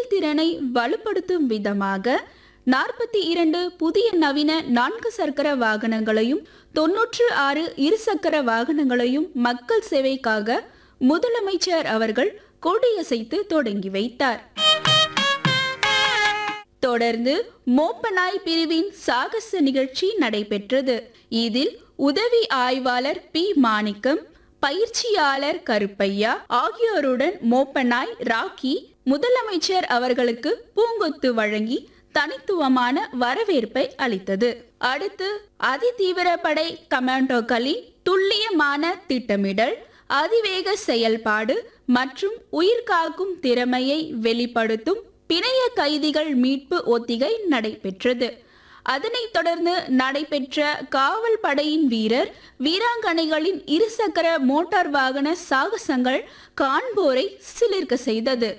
செயல்திறனை வலுப்படுத்தும் விதமாக 42 புதிய நவீன 4 சக்கர வாகனங்களையும் 96 இருசக்கர வாகனங்களையும் மக்கள் சேவைக்காக முதலமைச்சர் அவர்கள் கொடியசைத்து தொடங்கி வைத்தார். தொடர்ந்து மோப்பநாய் பிரிவின் சாகச நிகழ்ச்சி நடைபெற்றது. இதில் உதவி ஆய்வாளர் பி மாணிக்கம், பயிற்சியாளர் கருப்பையா ஆகியோருடன் மோப்பநாய் ராக்கி முதலமைச்சர் அவர்களுக்கு பூங்கொத்து வழங்கி தனித்துவமான வரவேற்பை அளித்தது. அடுத்து அதிதீவிர படை கமாண்டோக்களின் துல்லியமான திட்டமிடல், அதிவேக செயல்பாடு மற்றும் உயிர்காக்கும் திறமையை வெளிப்படுத்தும் பிணைய கைதிகள் மீட்பு ஒத்திகை நடைபெற்றது. அதனைத் தொடர்ந்து நடைபெற்ற காவல் படையின் வீரர் வீராங்கனைகளின் இருசக்கர மோட்டார் வாகன சாகசங்கள் காண்போரை சிலிர்க்க செய்தது.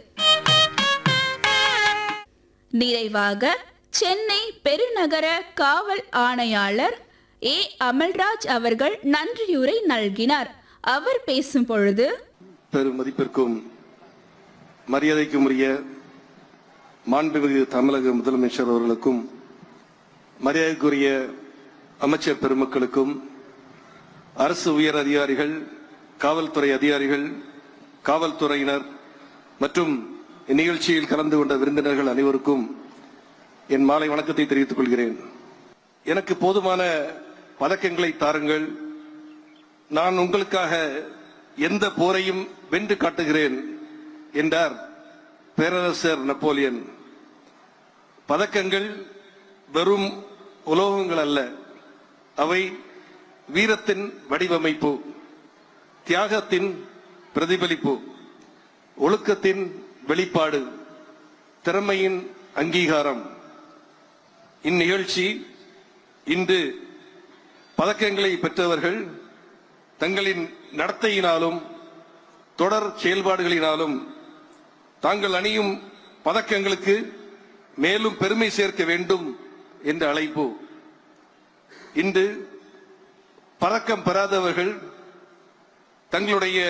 நிறைவாக சென்னை பெருநகர காவல் ஆணையாளர் ஏ அமல்ராஜ் அவர்கள் நன்றியுரை நல்கினார். அவர் பேசும் பொழுது, பெருமதிப்பிற்கும் மரியாதைக்கும் உரிய மாண்புமிகு தமிழக முதலமைச்சர் அவர்களுக்கும், மரியாதைக்குரிய அமைச்சர் பெருமக்களுக்கும், அரசு உயர் அதிகாரிகள், காவல்துறை அதிகாரிகள், காவல்துறையினர் மற்றும் இந்நிகழ்ச்சியில் கலந்து கொண்ட விருந்தினர்கள் அனைவருக்கும் என் மாலை வணக்கத்தை தெரிவித்துக் கொள்கிறேன். எனக்கு போதுமான பதக்கங்களை தாருங்கள், நான் உங்களுக்காக எந்த போரையும் வென்று காட்டுகிறேன் என்றார் பேரரசர் நெப்போலியன். பதக்கங்கள் வெறும் உலோகங்கள் அல்ல, அவை வீரத்தின் வடிவமைப்பு, தியாகத்தின் பிரதிபலிப்பு, ஒழுக்கத்தின் வெளிப்பாடு, திறமையின் அங்கீகாரம். இந்நிகழ்ச்சி இன்று பதக்கங்களை பெற்றவர்கள் தங்களின் நடத்தையினாலும் தொடர் செயல்பாடுகளினாலும் தாங்கள் அணியும் பதக்கங்களுக்கு மேலும் பெருமை சேர்க்க வேண்டும் என்ற அழைப்பு. இன்று பதக்கம் பெறாதவர்கள் தங்களுடைய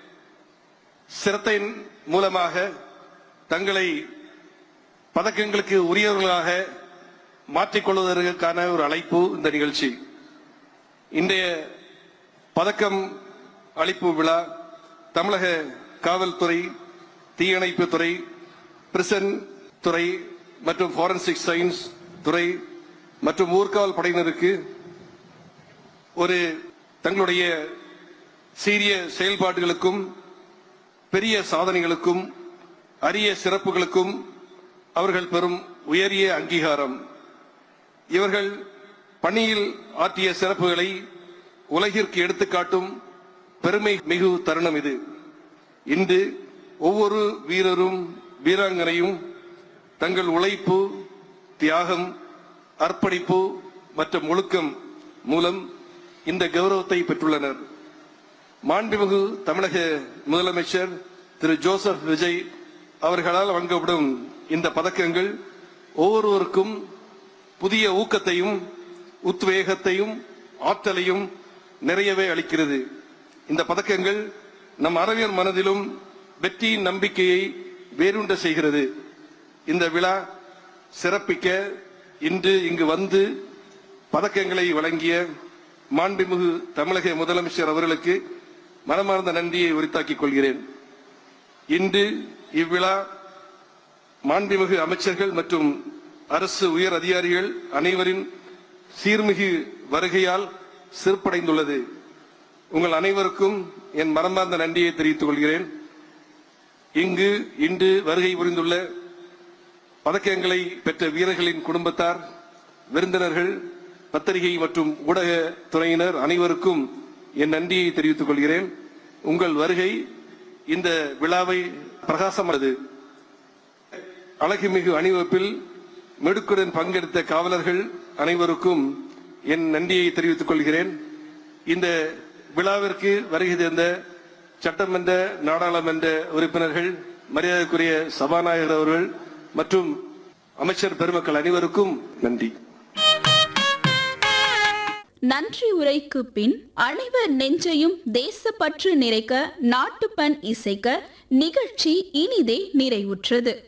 சிரத்தையின் மூலமாக தங்களை பதக்கங்களுக்கு உரியவர்களாக மாற்றிக்கொள்வதற்கான ஒரு அழைப்பு இந்த நிகழ்ச்சி. இன்றைய பதக்கம் அளிப்பு விழா தமிழக காவல்துறை, தீயணைப்பு துறை, பிரிசன் துறை மற்றும் ஃபாரன்சிக் சயின்ஸ் துறை மற்றும் ஊர்காவல் படையினருக்கு ஒரு தங்களுடைய சீரிய செயல்பாடுகளுக்கும் பெரிய சாதனைகளுக்கும் அரிய சிறப்புகளுக்கும் அவர்கள் பெறும் உயரிய அங்கீகாரம். இவர்கள் பணியில் ஆற்றிய சிறப்புகளை உலகிற்கு எடுத்துக்காட்டும் பெருமை மிகு தருணம் இது. இன்று ஒவ்வொரு வீரரும் வீராங்கனையும் தங்கள் உழைப்பு, தியாகம், அர்ப்பணிப்பு மற்றும் ஒழுக்கம் மூலம் இந்த கௌரவத்தை பெற்றுள்ளனர். மாண்புமிகு தமிழக முதலமைச்சர் திரு ஜோசப் விஜய் அவர்களால் வழங்கப்படும் இந்த பதக்கங்கள் ஒவ்வொருவருக்கும் புதிய ஊக்கத்தையும் உத்வேகத்தையும் ஆற்றலையும் நிறையவே அளிக்கிறது. இந்த பதக்கங்கள் நம் அனைவர் மனதிலும் வெற்றியின் நம்பிக்கையை வேரூன்ற செய்கிறது. இந்த விழா சிறப்பிக்க இன்று இங்கு வந்து பதக்கங்களை வழங்கிய மாண்புமிகு தமிழக முதலமைச்சர் அவர்களுக்கு மனமார்ந்த நன்றியை உரித்தாக்கிக் கொள்கிறேன். இன்று இவ்விழா மாண்புமிகு அமைச்சர்கள் மற்றும் அரசு உயர் அதிகாரிகள் அனைவரின் சீர்மிகு வருகையால் சிறப்படைந்துள்ளது. உங்கள் அனைவருக்கும் என் மனமார்ந்த நன்றியை தெரிவித்துக் கொள்கிறேன். இங்கு இன்று வருகை புரிந்துள்ள பதக்கங்களை பெற்ற வீரர்களின் குடும்பத்தார், விருந்தினர்கள், பத்திரிகை மற்றும் ஊடக துறையினர் அனைவருக்கும் என் நன்றியை தெரிவித்துக் கொள்கிறேன். உங்கள் வருகை இந்த விழாவை பிரகாசமானது. அழகுமிகு அணிவகுப்பில் மெடுக்குடன் பங்கெடுத்த காவலர்கள் அனைவருக்கும் என் நன்றியை தெரிவித்துக் கொள்கிறேன். இந்த விழாவிற்கு வருகை தந்த சட்டமன்ற, நாடாளுமன்ற உறுப்பினர்கள், மரியாதைக்குரிய சபாநாயகர் அவர்கள் மற்றும் அமைச்சர் பெருமக்கள் அனைவருக்கும் நன்றி. நன்றி உரைக்கு பின் அனைவர் நெஞ்சையும் தேசப்பற்று நிறைக்க நாட்டுப்பண் இசைக்க நிகழ்ச்சி இனிதே நிறைவுற்றது.